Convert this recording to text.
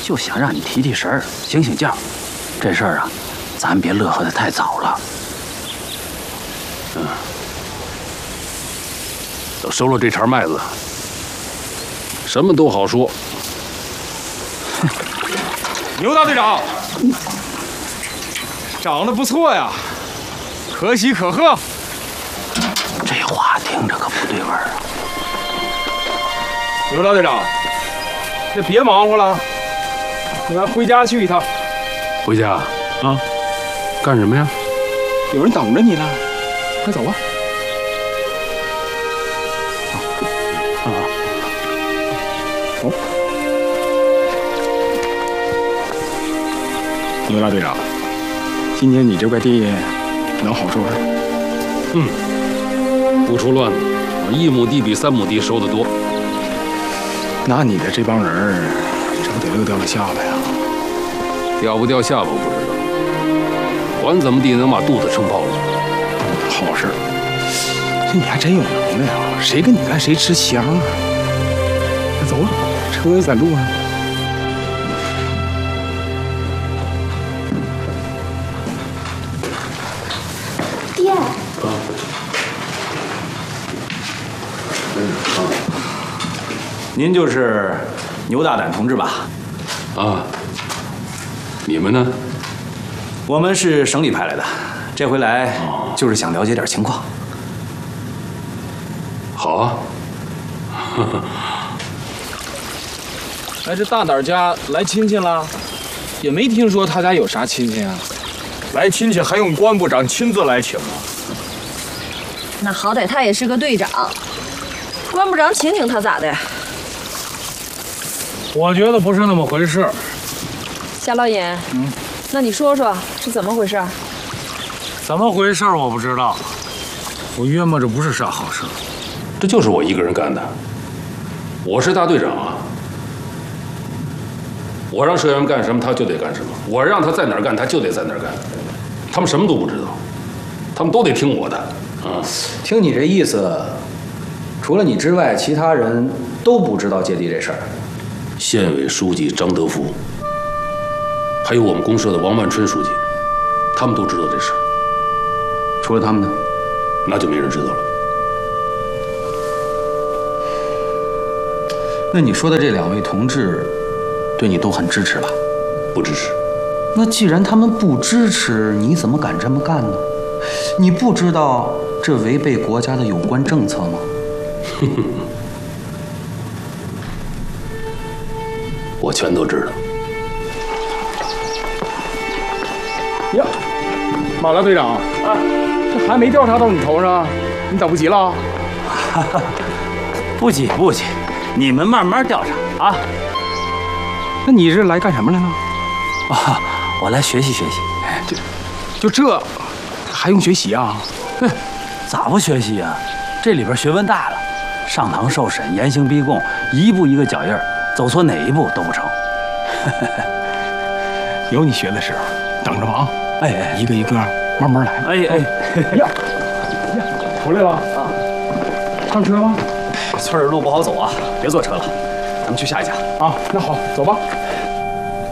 就想让你提提神儿，醒醒觉。这事儿啊，咱别乐呵得太早了。 等收了这茬麦子，什么都好说。 牛大队长，长得不错呀，可喜可贺。 这话听着可不对味儿啊！ 牛大队长，这别忙活了，咱回家去一趟。 回家啊？干什么呀？ 有人等着你呢，快走吧。走。牛大队长，今天你这块地能好收拾？ 不出乱子，1亩地比3亩地收得多。 那你的这帮人这不得乐掉了下巴呀？ 掉不掉下巴不知道，管怎么地能把肚子撑爆了。 好事，这你还真有能耐啊！谁跟你干谁吃香啊！那走了，车在路上。 爹。 您就是牛大胆同志吧？ 啊，你们呢？ 我们是省里派来的，这回来就是想了解点情况。 好啊。 哎，这大胆家来亲戚了，也没听说他家有啥亲戚啊。 来亲戚还用关部长亲自来请吗？ 那好歹他也是个队长，关部长请他咋的？ 我觉得不是那么回事。 夏老尹，那你说说是怎么回事？ 怎么回事我不知道，我约摸着不是啥好事。 这就是我一个人干的，我是大队长啊。我让社员干什么，他就得干什么；我让他在哪儿干，他就得在哪儿干。他们什么都不知道，他们都得听我的。 听你这意思，除了你之外，其他人都不知道借地这事儿。 县委书记张德福，还有我们公社的王万春书记，他们都知道这事儿。 除了他们呢？ 那就没人知道了。 那你说的这2位同志，对你都很支持吧？ 不支持。 那既然他们不支持，你怎么敢这么干呢？你不知道这违背国家的有关政策吗？ 我全都知道。 呀，马大队长，这还没调查到你头上，你等不及了？ 不急不急，你们慢慢调查啊。 那你是来干什么来了？ 啊，我来学习学习。 就这，还用学习啊？ 哼，咋不学习啊？这里边学问大了，上堂受审，严刑逼供，一步一个脚印儿，走错哪一步都不成。 有你学的时候，等着吧啊！ 哎， 一个一个慢慢来。 哎呀，回来了啊！上车吗？ 村儿路不好走啊，别坐车了，咱们去下一家啊。那好，走吧。